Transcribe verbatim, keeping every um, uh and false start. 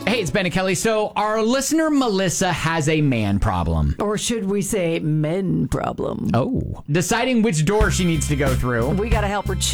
Hey, it's Ben and Kelly. So our listener Melissa has a man problem. Or should we say men problem? Oh. Deciding which door she needs to go through. We got to help her choose.